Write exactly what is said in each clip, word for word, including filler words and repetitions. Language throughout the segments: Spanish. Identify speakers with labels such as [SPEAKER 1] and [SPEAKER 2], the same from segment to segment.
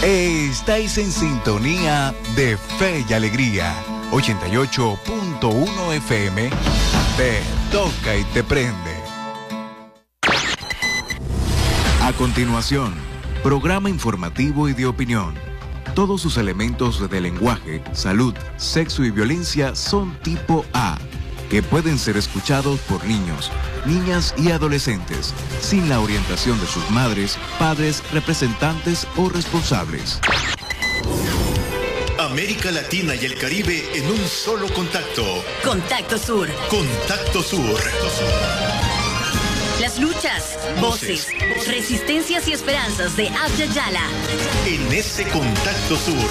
[SPEAKER 1] Estáis en sintonía de Fe y Alegría. ochenta y ocho punto uno F M. Te toca y te prende. A continuación, programa informativo y de opinión. Todos sus elementos de lenguaje, salud, sexo y violencia son tipo A, que pueden ser escuchados por niños, niñas y adolescentes, sin la orientación de sus madres, padres, representantes o responsables.
[SPEAKER 2] América Latina y el Caribe en un solo contacto.
[SPEAKER 3] Contacto Sur.
[SPEAKER 2] Contacto Sur.
[SPEAKER 3] Las luchas, voces, voces, resistencias y esperanzas de Abya Yala.
[SPEAKER 2] En ese Contacto Sur.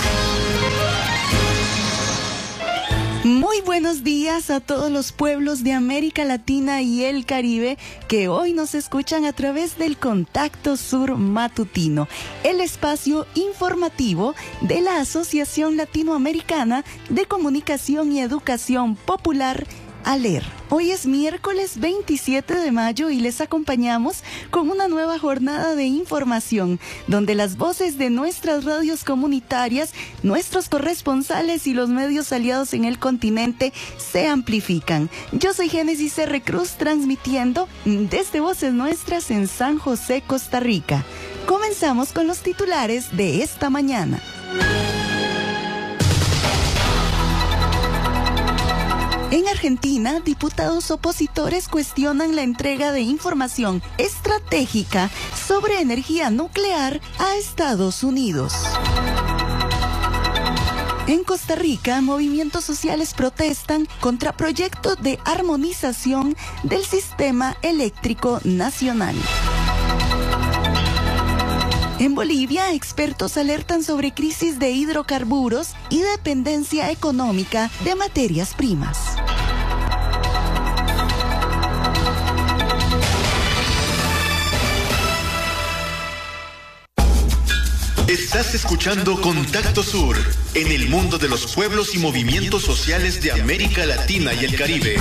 [SPEAKER 4] Muy buenos días a todos los pueblos de América Latina y el Caribe que hoy nos escuchan a través del Contacto Sur Matutino, el espacio informativo de la Asociación Latinoamericana de Comunicación y Educación Popular, ALER. Hoy es miércoles veintisiete de mayo y les acompañamos con una nueva jornada de información, donde las voces de nuestras radios comunitarias, nuestros corresponsales y los medios aliados en el continente se amplifican. Yo soy Génesis R. Cruz, transmitiendo desde Voces Nuestras en San José, Costa Rica. Comenzamos con los titulares de esta mañana. En Argentina, diputados opositores cuestionan la entrega de información estratégica sobre energía nuclear a Estados Unidos. En Costa Rica, movimientos sociales protestan contra proyectos de armonización del sistema eléctrico nacional. En Bolivia, expertos alertan sobre crisis de hidrocarburos y dependencia económica de materias primas.
[SPEAKER 2] Estás escuchando Contacto Sur, en el mundo de los pueblos y movimientos sociales de América Latina y el Caribe.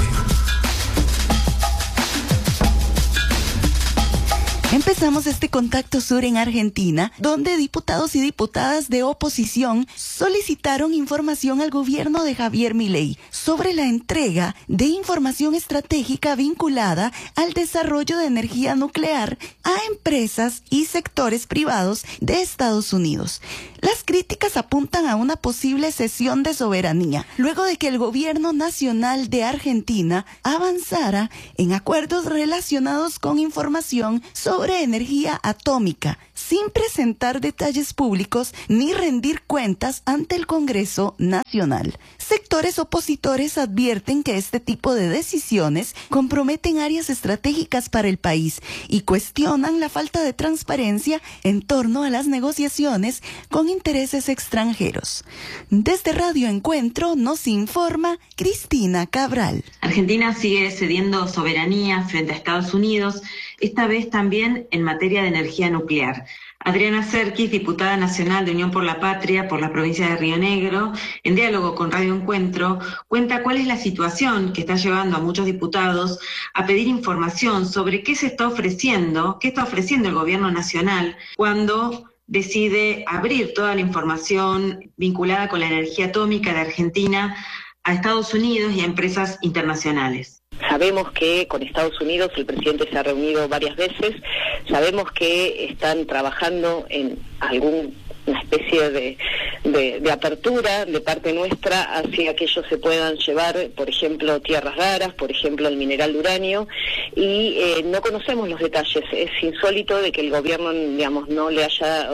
[SPEAKER 4] Empezamos este Contacto Sur en Argentina, donde diputados y diputadas de oposición solicitaron información al gobierno de Javier Milei sobre la entrega de información estratégica vinculada al desarrollo de energía nuclear a empresas y sectores privados de Estados Unidos. Las críticas apuntan a una posible cesión de soberanía, luego de que el gobierno nacional de Argentina avanzara en acuerdos relacionados con información sobre energía atómica, sin presentar detalles públicos ni rendir cuentas ante el Congreso Nacional. Sectores opositores advierten que este tipo de decisiones comprometen áreas estratégicas para el país y cuestionan la falta de transparencia en torno a las negociaciones con intereses extranjeros. Desde Radio Encuentro nos informa Cristina Cabral.
[SPEAKER 5] Argentina sigue cediendo soberanía frente a Estados Unidos, esta vez también en materia de energía nuclear. Adriana Serkis, diputada nacional de Unión por la Patria por la provincia de Río Negro, en diálogo con Radio Encuentro, cuenta cuál es la situación que está llevando a muchos diputados a pedir información sobre qué se está ofreciendo, qué está ofreciendo el gobierno nacional cuando decide abrir toda la información vinculada con la energía atómica de Argentina a Estados Unidos y a empresas internacionales.
[SPEAKER 6] Sabemos que con Estados Unidos el presidente se ha reunido varias veces, sabemos que están trabajando en alguna especie de, de, de apertura de parte nuestra hacia que ellos se puedan llevar, por ejemplo, tierras raras, por ejemplo, el mineral de uranio, y eh, no conocemos los detalles. Es insólito de que el gobierno, digamos, no le haya...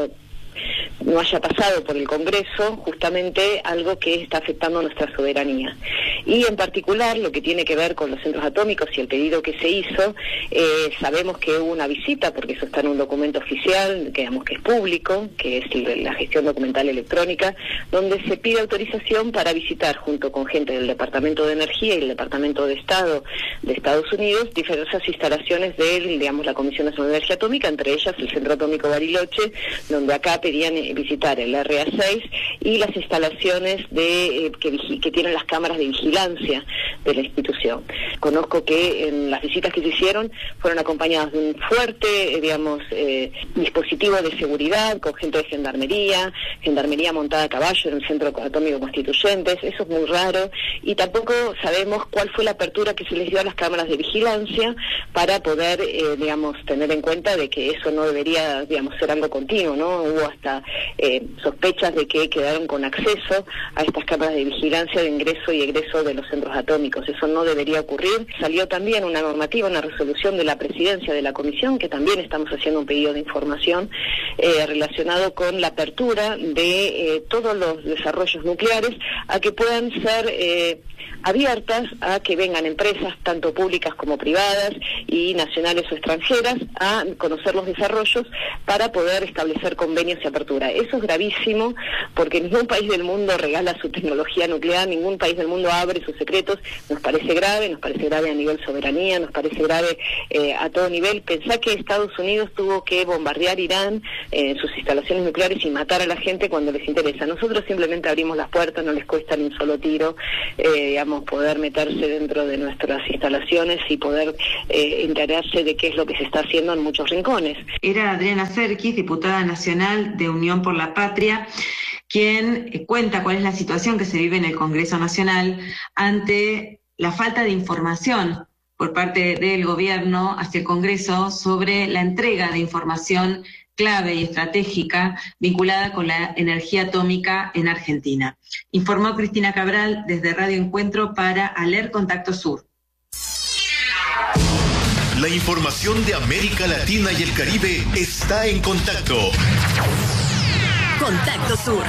[SPEAKER 6] no haya pasado por el Congreso justamente algo que está afectando nuestra soberanía. Y en particular lo que tiene que ver con los centros atómicos y el pedido que se hizo, eh, sabemos que hubo una visita, porque eso está en un documento oficial, que digamos que es público, que es la gestión documental electrónica, donde se pide autorización para visitar junto con gente del Departamento de Energía y el Departamento de Estado de Estados Unidos diversas instalaciones de, digamos, la Comisión Nacional de Energía Atómica, entre ellas el Centro Atómico Bariloche, donde acá pedían visitar el R A seis y las instalaciones de eh, que, que tienen las cámaras de vigilancia de la institución. Conozco que en las visitas que se hicieron fueron acompañadas de un fuerte, eh, digamos, eh, dispositivo de seguridad con gente de gendarmería, gendarmería montada a caballo en el Centro Atómico Constituyentes. Eso es muy raro, y tampoco sabemos cuál fue la apertura que se les dio a las cámaras de vigilancia para poder, eh, digamos, tener en cuenta de que eso no debería, digamos, ser algo continuo, ¿no? Hubo hasta eh, sospechas de que quedaron con acceso a estas cámaras de vigilancia de ingreso y egreso de los centros atómicos. Eso no debería ocurrir. Salió también una normativa, una resolución de la presidencia de la comisión, que también estamos haciendo un pedido de información eh, relacionado con la apertura de eh, todos los desarrollos nucleares a que puedan ser eh, abiertas a que vengan empresas, tanto públicas como privadas y nacionales o extranjeras, a conocer los desarrollos para poder establecer convenios y apertura. Eso es gravísimo, porque ningún país del mundo regala su tecnología nuclear, ningún país del mundo abre sus secretos. Nos parece grave, nos parece grave a nivel soberanía, nos parece grave eh, a todo nivel. Pensá que Estados Unidos tuvo que bombardear Irán en eh, sus instalaciones nucleares y matar a la gente cuando les interesa. Nosotros simplemente abrimos las puertas, no les cuesta ni un solo tiro, eh, digamos, poder meterse dentro de nuestras instalaciones y poder eh, enterarse de qué es lo que se está haciendo en muchos rincones.
[SPEAKER 5] Era Adriana Serkis, diputada nacional de Unión por la Patria, quien eh, cuenta cuál es la situación que se vive en el Congreso Nacional ante la falta de información por parte del gobierno hacia el Congreso sobre la entrega de información clave y estratégica vinculada con la energía atómica en Argentina. Informó Cristina Cabral desde Radio Encuentro para Aler Contacto Sur.
[SPEAKER 2] La información de América Latina y el Caribe está en Contacto.
[SPEAKER 3] Contacto Sur.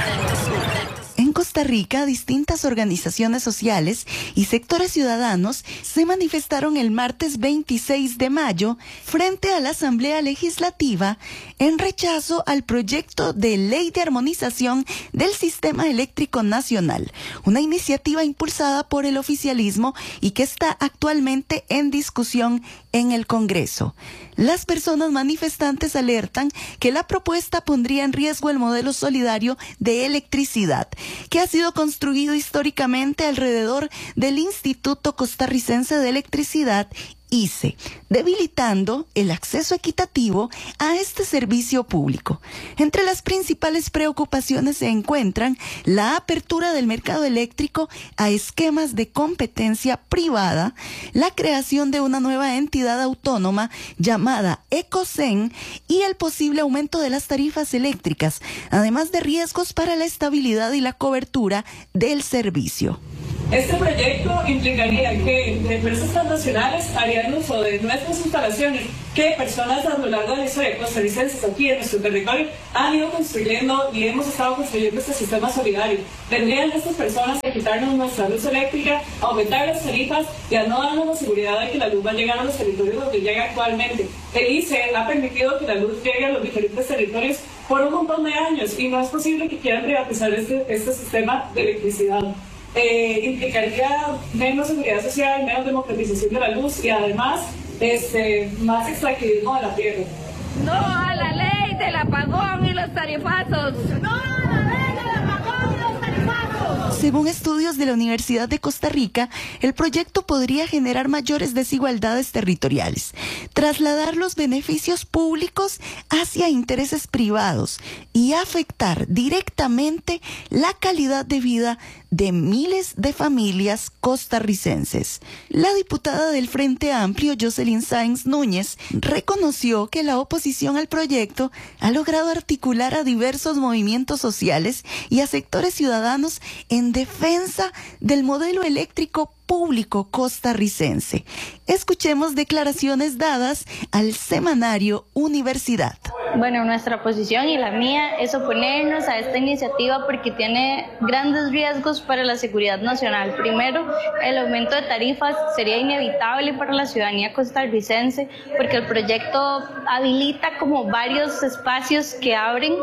[SPEAKER 4] En Costa Rica, distintas organizaciones sociales y sectores ciudadanos se manifestaron el martes veintiséis de mayo frente a la Asamblea Legislativa en rechazo al proyecto de ley de armonización del sistema eléctrico nacional, una iniciativa impulsada por el oficialismo y que está actualmente en discusión en el Congreso. Las personas manifestantes alertan que la propuesta pondría en riesgo el modelo solidario de electricidad, que ha sido construido históricamente alrededor del Instituto Costarricense de Electricidad, I C E, debilitando el acceso equitativo a este servicio público. Entre las principales preocupaciones se encuentran la apertura del mercado eléctrico a esquemas de competencia privada, la creación de una nueva entidad autónoma llamada Ecocen y el posible aumento de las tarifas eléctricas, además de riesgos para la estabilidad y la cobertura del servicio.
[SPEAKER 7] Este proyecto implicaría que empresas transnacionales harían uso de nuestras instalaciones que personas a lo largo de la historia costarricenses aquí en nuestro territorio han ido construyendo y hemos estado construyendo este sistema solidario. Tendrían estas personas que quitarnos nuestra luz eléctrica, aumentar las tarifas y a no darnos la seguridad de que la luz va a llegar a los territorios donde llega actualmente. El I C E ha permitido que la luz llegue a los diferentes territorios por un montón de años y no es posible que quieran privatizar este, este sistema de electricidad. Eh, implicaría menos seguridad social, menos democratización de la luz y además este, más extractivismo de la tierra.
[SPEAKER 8] No a la ley del apagón y los tarifazos. No a la ley del apagón y los tarifazos.
[SPEAKER 4] Según estudios de la Universidad de Costa Rica, el proyecto podría generar mayores desigualdades territoriales, trasladar los beneficios públicos hacia intereses privados y afectar directamente la calidad de vida de miles de familias costarricenses. La diputada del Frente Amplio, Jocelyn Sáenz Núñez, reconoció que la oposición al proyecto ha logrado articular a diversos movimientos sociales y a sectores ciudadanos en defensa del modelo eléctrico público costarricense. Escuchemos declaraciones dadas al semanario Universidad.
[SPEAKER 9] Bueno, nuestra posición y la mía es oponernos a esta iniciativa porque tiene grandes riesgos para la seguridad nacional. Primero, el aumento de tarifas sería inevitable para la ciudadanía costarricense porque el proyecto habilita como varios espacios que abren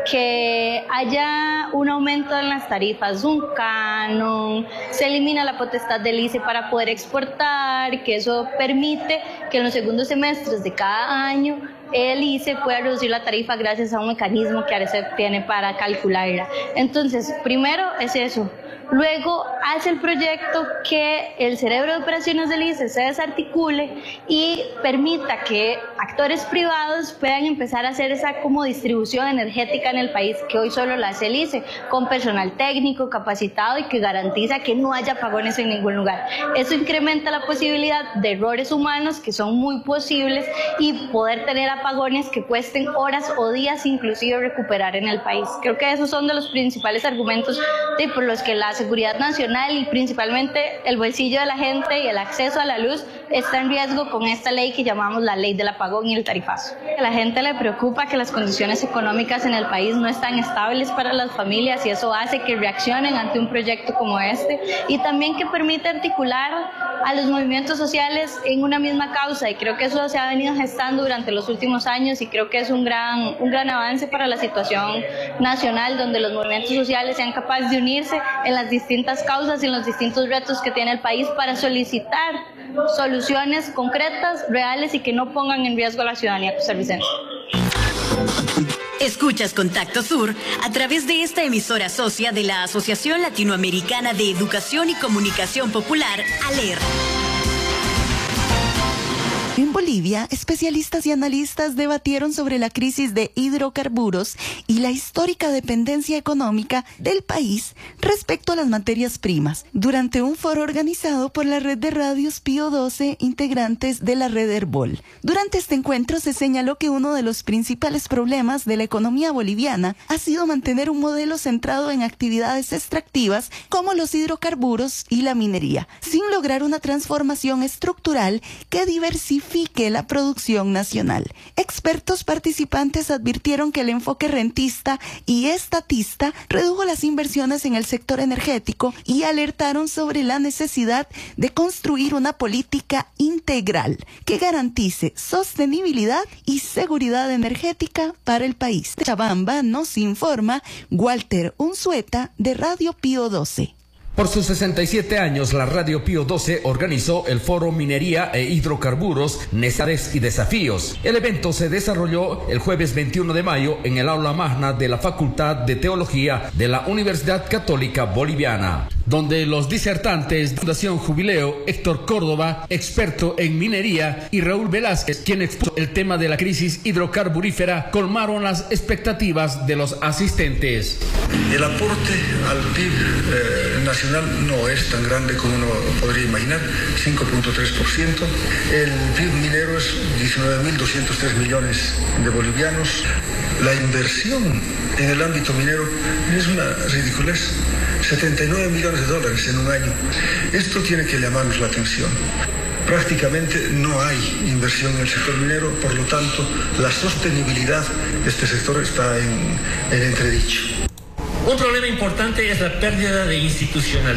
[SPEAKER 9] que haya un aumento en las tarifas, un canon, se elimina la potestad del I C E para poder exportar, que eso permite que en los segundos semestres de cada año el I C E pueda reducir la tarifa gracias a un mecanismo que ARECEP tiene para calcularla. Entonces, primero es eso. Luego hace el proyecto que el cerebro de operaciones del I C E se desarticule y permita que actores privados puedan empezar a hacer esa como distribución energética en el país, que hoy solo la hace el I C E, con personal técnico, capacitado y que garantiza que no haya apagones en ningún lugar. Eso incrementa la posibilidad de errores humanos, que son muy posibles, y poder tener apagones que cuesten horas o días inclusive recuperar en el país. Creo que esos son de los principales argumentos de, por los que la seguridad nacional y principalmente el bolsillo de la gente y el acceso a la luz está en riesgo con esta ley que llamamos la ley del apagón y el tarifazo. A la gente le preocupa que las condiciones económicas en el país no están estables para las familias y eso hace que reaccionen ante un proyecto como este, y también que permite articular a los movimientos sociales en una misma causa, y creo que eso se ha venido gestando durante los últimos años y creo que es un gran, un gran avance para la situación nacional, donde los movimientos sociales sean capaces de unirse en las distintas causas y en los distintos retos que tiene el país para solicitar soluciones concretas, reales y que no pongan en riesgo a la ciudadanía costarricense.
[SPEAKER 3] Escuchas Contacto Sur a través de esta emisora socia de la Asociación Latinoamericana de Educación y Comunicación Popular, ALER.
[SPEAKER 4] En Bolivia, especialistas y analistas debatieron sobre la crisis de hidrocarburos y la histórica dependencia económica del país respecto a las materias primas, durante un foro organizado por la red de radios Pío doce, integrantes de la red Herbol. Durante este encuentro se señaló que uno de los principales problemas de la economía boliviana ha sido mantener un modelo centrado en actividades extractivas como los hidrocarburos y la minería, sin lograr una transformación estructural que diversifique la producción nacional. Expertos participantes advirtieron que el enfoque rentista y estatista redujo las inversiones en el sector energético y alertaron sobre la necesidad de construir una política integral que garantice sostenibilidad y seguridad energética para el país. De Chabamba nos informa Walter Unzueta de Radio Pío doce.
[SPEAKER 10] Por sus sesenta y siete años, la Radio Pío doce organizó el foro Minería e Hidrocarburos, Necesidades y Desafíos. El evento se desarrolló el jueves veintiuno de mayo en el aula magna de la Facultad de Teología de la Universidad Católica Boliviana, donde los disertantes de Fundación Jubileo, Héctor Córdoba, experto en minería, y Raúl Velázquez, quien expuso el tema de la crisis hidrocarburífera, colmaron las expectativas de los asistentes.
[SPEAKER 11] El aporte al P I B eh, nacional no es tan grande como uno podría imaginar, cinco punto tres por ciento. El P I B minero es diecinueve mil doscientos tres millones de bolivianos. La inversión en el ámbito minero es una ridiculez, setenta y nueve millones de dólares en un año. Esto tiene que llamarnos la atención. Prácticamente no hay inversión en el sector minero, por lo tanto, la sostenibilidad de este sector está en, en entredicho.
[SPEAKER 12] Un problema importante es la pérdida de institucionalidad.